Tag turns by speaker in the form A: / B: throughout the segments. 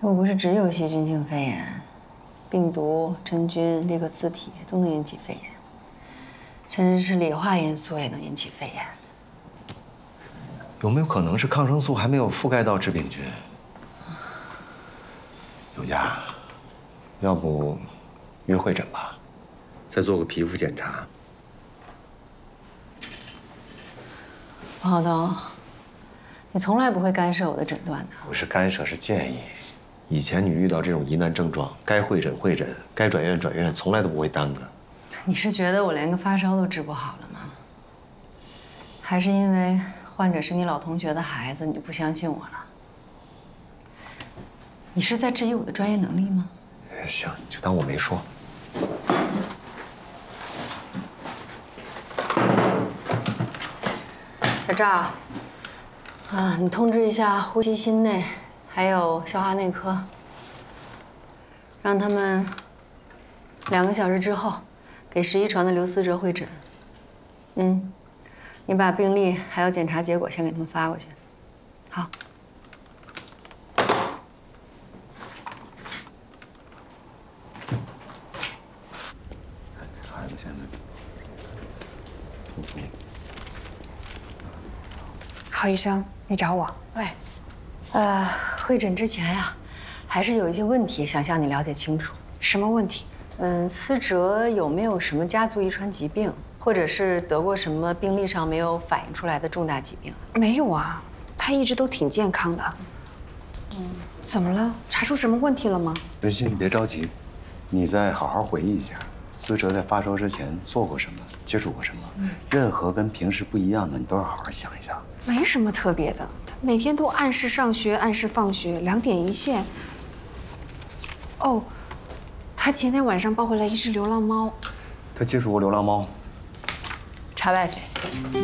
A: 又不是只有细菌性肺炎，病毒、真菌、利克次体都能引起肺炎，甚至是理化因素也能引起肺炎。
B: 有没有可能是抗生素还没有覆盖到致病菌？刘佳，要不约会诊吧，再做个皮肤检查。
A: 王浩东，你从来不会干涉我的诊断的。
B: 不是干涉，是建议。以前你遇到这种疑难症状，该会诊会诊，该转院转院，从来都不会耽搁。
A: 你是觉得我连个发烧都治不好了吗？还是因为患者是你老同学的孩子，你就不相信我了？你是在质疑我的专业能力吗？
B: 行，就当我没说。
A: 小赵，啊，你通知一下呼吸心内，还有消化内科，让他们2个小时之后给11床的刘思哲会诊。你把病历还有检查结果先给他们发过去。好。
B: 孩子现在
C: 郝医生，你找我？
A: 喂，会诊之前呀，还是有一些问题想向你了解清楚。
C: 什么问题？
A: 思哲有没有什么家族遗传疾病，或者是得过什么病历上没有反映出来的重大疾病？
C: 没有啊，他一直都挺健康的。怎么了？查出什么问题了吗？
B: 文心，你别着急，你再好好回忆一下，思哲在发烧之前做过什么，接触过什么，任何跟平时不一样的，你都要好好想一想。
C: 没什么特别的，他每天都按时上学，按时放学，2点一线。哦，他前天晚上抱回来一只流浪猫。
B: 他接触过流浪猫？
A: 查外痱。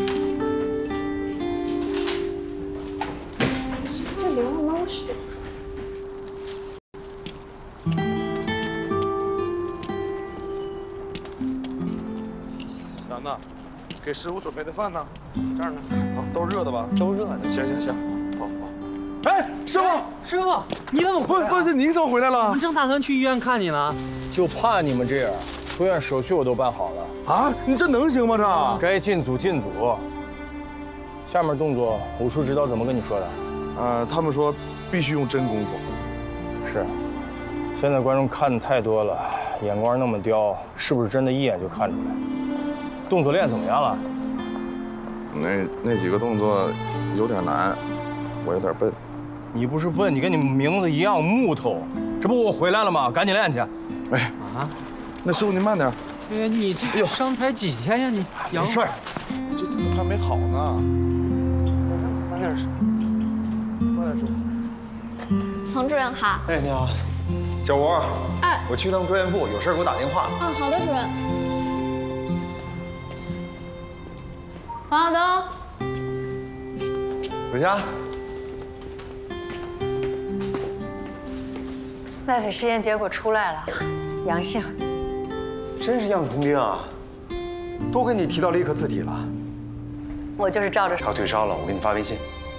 C: 这流浪猫是？
D: 楠楠，给师傅准备的饭呢？这儿呢。好，都是热的吧？
E: 都热的。
D: 行行行，好好。哎，师傅，
E: 师傅，你怎么回来了？
D: 不是，您怎么回来了？
E: 我们正打算去医院看你呢。
F: 就怕你们这样，出院手续我都办好了。
D: 啊，你这能行吗？这
F: 该进组进组。下面动作，武术指导怎么跟你说的？
D: 他们说必须用真功夫。
F: 是。现在观众看的太多了，眼光那么刁，是不是真的一眼就看出来？动作练怎么样了？
D: 那几个动作有点难，我有点笨。
F: 你不是笨，你跟你名字一样木头。这不我回来了吗？赶紧练去。
D: 哎啊，那师傅您慢点。
E: 哎呀，你这伤才几天呀？你
F: 没事，
D: 这都还没好呢。
E: 慢点说，
D: 慢点说。
G: 彭主任好。
B: 哎，你好，小吴。
G: 哎，
B: 我去趟专业部，有事给我打电话。
G: 哦，好的，主任。王晓东，
B: 回家。
A: 外痱试验结果出来了，阳性。
B: 真是样同丁啊！都给你提到利克次体了。
A: 我就是照着。
B: 要退烧了，我给你发微信。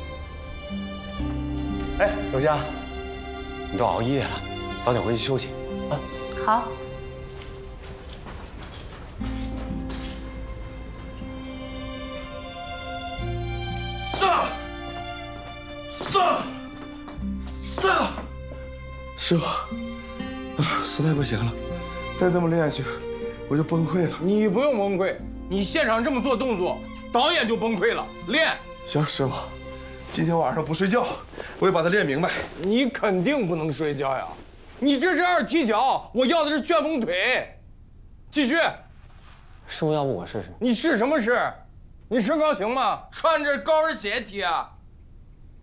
B: 哎，刘佳，你都熬夜了，早点回去休息啊。
A: 好。
D: 师傅，实在不行了，再这么练下去，我就崩溃了。
F: 你不用崩溃，你现场这么做动作，导演就崩溃了。练。
D: 行，师傅，今天晚上不睡觉，我也把它练明白。
F: 你肯定不能睡觉呀！你这是2踢脚，我要的是旋风腿。继续。
E: 师傅，要不我试试？
F: 你试什么试？你身高行吗？穿着高跟鞋踢啊！